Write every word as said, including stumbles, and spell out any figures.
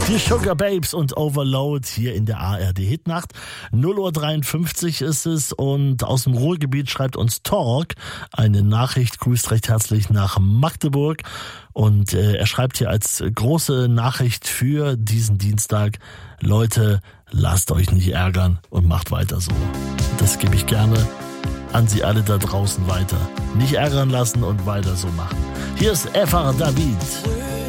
Die Sugar Babes und Overload hier in der A R D Hitnacht. null Uhr dreiundfünfzig ist es und aus dem Ruhrgebiet schreibt uns Tork eine Nachricht, grüßt recht herzlich nach Magdeburg und äh, er schreibt hier als große Nachricht für diesen Dienstag: Leute, lasst euch nicht ärgern und macht weiter so. Das gebe ich gerne an Sie alle da draußen weiter. Nicht ärgern lassen und weiter so machen. Hier ist F R David.